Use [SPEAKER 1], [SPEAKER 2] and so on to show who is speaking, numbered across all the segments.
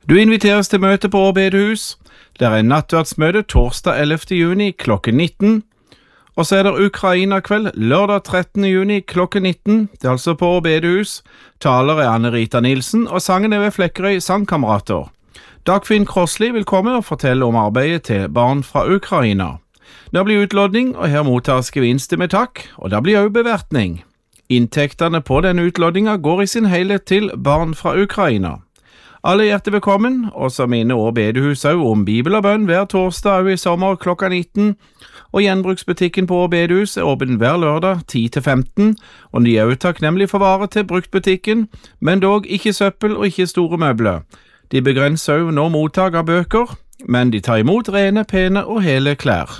[SPEAKER 1] Du inviteres til møte på bedehus. Det er nattverdsmøte torsdag 11. juni klokken 19. Og så er det Ukraina-kveld lørdag 13. juni klokken 19. Det er altså på bedehus. Taler er Anne-Rita Nilsen, og sangen er ved Flekkerøy Sangkamerater. Dagfinn Krossli vil komme og fortelle om arbeidet til barn fra Ukraina. Det blir utlodding, og her mottas gevinster med takk, og det blir også bevertning. Inntektene på denne utloddinga går i sin helhet til barn fra Ukraina. Alle hjertelig velkommen, og så minner også bedehus også om Bibel og bønn hver torsdag også i sommer klokka 19, og gjenbruksbutikken på bedehus er åpen hver lørdag 10-15, og de er også takknemlig for varer til bruktbutikken, men dog ikke søppel og ikke store møbler. De begrenser også nå mottak av bøker, men de tar imot rene, pene og hele klær.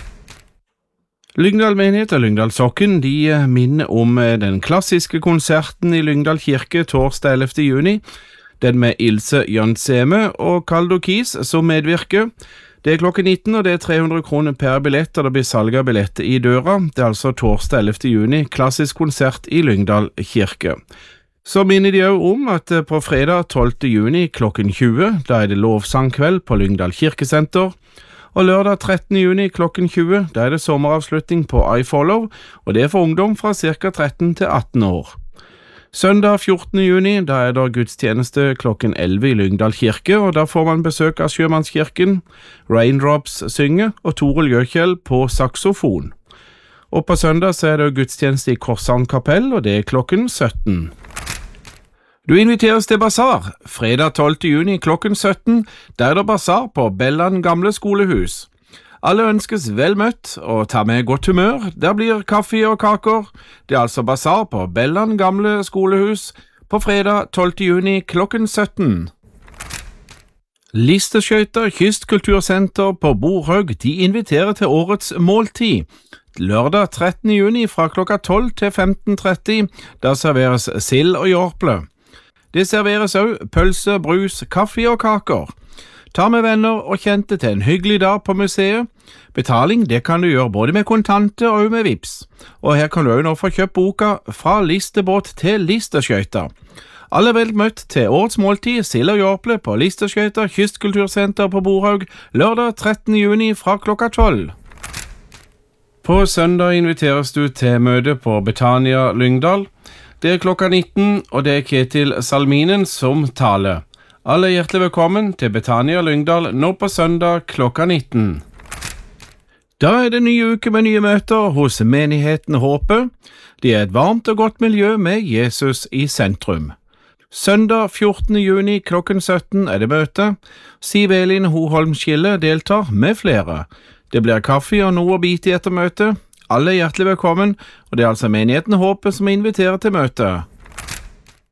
[SPEAKER 1] Lyngdal menighet og Lyngdal Sokken de minner om den klassiske konserten i Lyngdal kirke torsdag 11. juni, den med Ilse Jønseme og Kaldo Kis som medvirker. Det er klokken 19, og det er 300 kroner per billett, og det blir salg av billetter i døra. Det er altså torsdag 11. juni, klassisk konsert i Lyngdal kirke. Så minner de også om at på fredag 12. juni klokken 20, da er det lovsangkveld på Lyngdal kirkesenter. Og lørdag 13. juni klokken 20, da er det sommeravslutning på iFollow, og det er for ungdom fra ca. 13 til 18 år. Søndag 14. juni, da er det gudstjeneste klokken 11 i Lyngdal kirke, og da får man besøk av Sjømannskirken, Raindrops synger og Toril Gjøkjell på saksofon. Og på søndag så er det gudstjeneste i Korshavn kapell, og det er klokken 17. Du inviteres til basar. Fredag 12. juni klokken 17, der er det basar på Belland gamle skolehus. Alle ønskes vel møtt, og ta med godt humør. Der blir kaffe og kaker. Det er altså basar på Belland gamle skolehus på fredag 12. juni klokken 17. Listeskøyter Kystkultursenter på Borhaug, de inviterer til årets måltid. Lørdag 13. juni fra klokka 12 til 15:30, der serveres sild og jorple. Det serveres også pølse, brus, kaffe og kaker. Ta med venner og kjente til en hyggelig dag på museet. Betaling det kan du gjøre både med kontanter og med vips. Og her kan du også nå få kjøpt boka Fra listebåt til listeskøyter. Alle er vel møtt til årets måltid sild og jorple på Listeskøyter Kystkultursenter på Borhaug lørdag 13. juni fra klokka 12. På søndag inviteres du til møte på Betania Lyngdal. Det er klokka 19, og det er Ketil Salminen som taler. Alle er hjertelig velkommen til Betania Lyngdal nå på søndag klokka 19. Da er det ny uke med nye møter hos menigheten Håpet. Det er et varmt og godt miljø med Jesus i sentrum. Søndag 14. juni klokken 17 er det møte. Siv Elin Hoholm Skille deltar med flere. Det blir kaffe og noe å bite i etter møtet. Alle er hjertelig velkommen, og det er altså menigheten Håpet som inviterer til møte.